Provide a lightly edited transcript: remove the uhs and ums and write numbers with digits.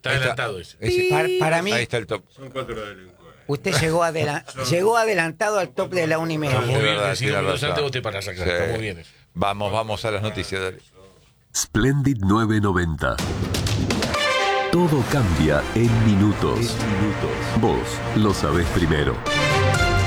Está adelantado ese. Para mí, Ahí está el top. Son 4 delincuentes. usted llegó adelantado al top de la 1:30. Está muy Es bien, verdad, que 5 tiene minutos razón. antes vos te paras acá. Sí. Está muy bien eso. Vamos a las noticias, dale. Splendid 990. Todo cambia en minutos. Vos lo sabés primero.